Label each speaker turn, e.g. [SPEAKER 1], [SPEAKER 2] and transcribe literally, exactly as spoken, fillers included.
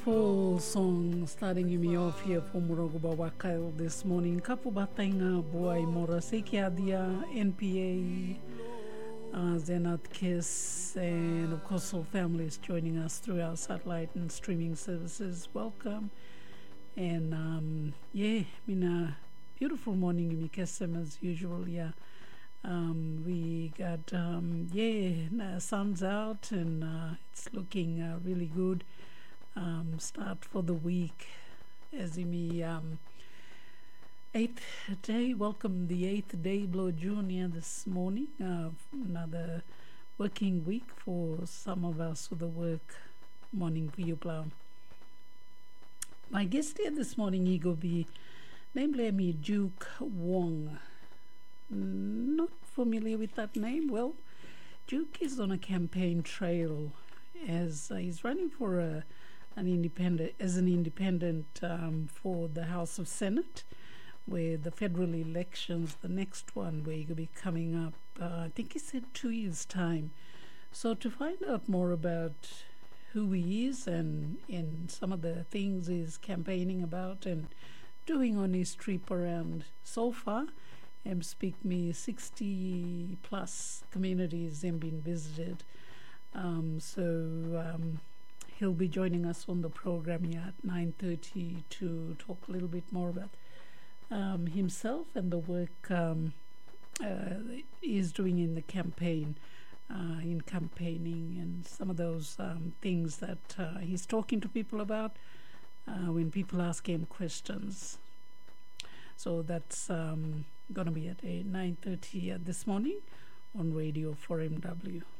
[SPEAKER 1] Beautiful song starting me off here for Morogoba Wakail this morning. Kapu Batainga Buai Mora Sekiadia, N P A, uh, Zenat Kiss, and of course all families joining us through our satellite and streaming services. Welcome. And um, yeah, Mina, beautiful morning in Mikesem as usual, yeah. Um, we got, um, yeah, sun's out and uh, it's looking uh, really good. Um, start for the week as in me um, eighth day. Welcome the eighth day below Junior this morning. Uh, another working week for some of us with the work morning for you, Plow. My guest here this morning, he go be namely me Duke Wong. Not familiar with that name. Well, Duke is on a campaign trail as uh, he's running for a an independent as an independent um, for the House of Senate, where the federal elections, the next one, where he'll be coming up. Uh, I think he said two years' time. So to find out more about who he is and and some of the things he's campaigning about and doing on his trip around so far. Um, speak me sixty plus communities have been visited. Um, so um, he'll be joining us on the program here at nine thirty to talk a little bit more about um, himself and the work um, uh, he's doing in the campaign, uh, in campaigning, and some of those um, things that uh, he's talking to people about uh, when people ask him questions. So that's um, going to be at nine thirty uh, this morning on Radio four M W.